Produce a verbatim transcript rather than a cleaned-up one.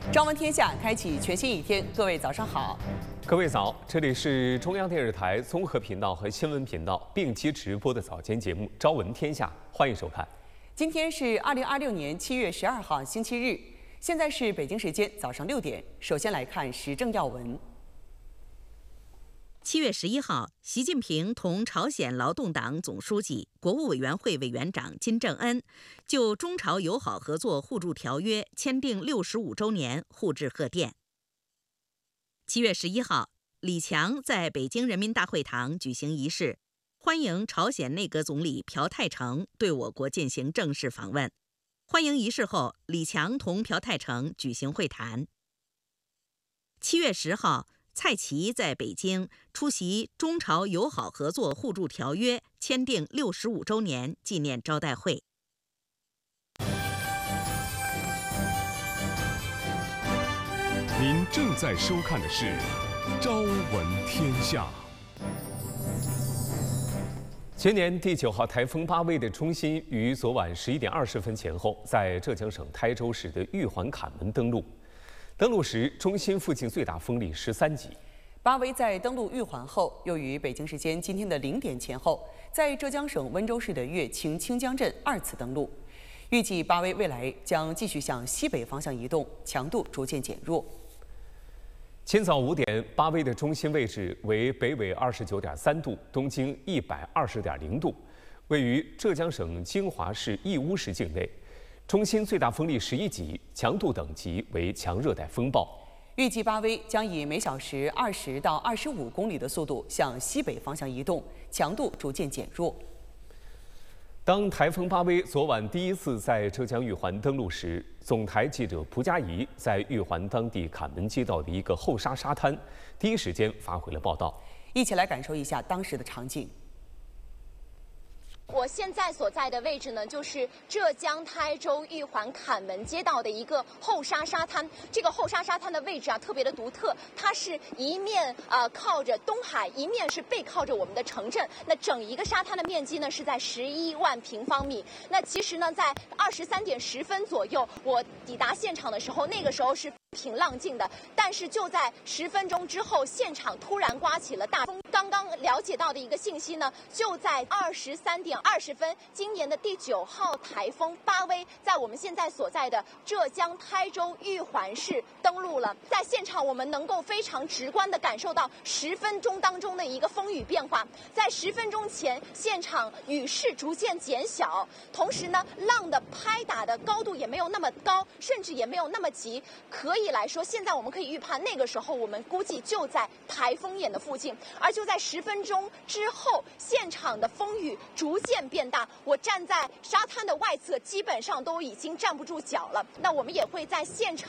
朝闻天下，开启全新一天。各位早上好， 各位早，这里是中央电视台综合频道和新闻频道并机直播的早间节目《朝闻天下》，欢迎收看。 今天是二零二六年七月十二号，星期日，现在是北京时间早上六点。首先来看时政要闻。 七月十一号，习近平同朝鲜劳动党总书记、国务委员会委员长金正恩就中朝友好合作互助条约签订六十五周年互致贺电。七月十一号，李强在北京人民大会堂举行仪式，欢迎朝鲜内阁总理朴泰成对我国进行正式访问。欢迎仪式后，李强同朴泰成举行会谈。七月十号，蔡奇在北京出席中朝友好合作互助条约签订六十五周年纪念招待会。 您正在收看的是《朝闻天下》。 前年第九号台风巴威的中心于昨晚十一点二十分前后，在浙江省台州市的玉环坎门登陆。登陆时，中心附近最大风力十三级。 巴威在登陆玉环后，又于北京时间今天的零点前后，在浙江省温州市的乐清清江镇二次登陆。预计巴威未来将继续向西北方向移动，强度逐渐减弱。 今早五点，巴威的中心位置为北纬二十九点三度，东经一百二十点零度，位于浙江省金华市义乌市境内。中心最大风力十一级，强度等级为强热带风暴。 预计巴威将以每小时二十到二十五公里的速度向西北方向移动，强度逐渐减弱。 当台风巴威昨晚第一次在浙江玉环登陆时，总台记者蒲佳怡在玉环当地坎门街道的一个后沙沙滩，第一时间发回了报道。 一起来感受一下当时的场景。 我现在所在的位置呢，就是浙江台州玉环坎门街道的一个后沙沙滩。这个后沙沙滩的位置啊，特别的独特，它是一面呃靠着东海，一面是背靠着我们的城镇。那整一个沙滩的面积呢是在十一万平方米。那其实呢，在二十三点十分左右，我抵达现场的时候，那个时候是平浪静的，但是就在十分钟之后，现场突然刮起了大风。刚刚了解到的一个信息呢，就在二十三点二十分，今年的第九号台风巴威在我们现在所在的浙江台州玉环市登陆了。在现场，我们能够非常直观地感受到十分钟当中的一个风雨变化。在十分钟前，现场雨势逐渐减小，同时呢，浪的拍打的高度也没有那么高，甚至也没有那么急。可以来说，现在我们可以预判，那个时候我们估计就在台风眼的附近。而就在十分钟之后，现场的风雨逐渐变大，我站在沙滩的外侧，基本上都已经站不住脚了。那我们也会在现场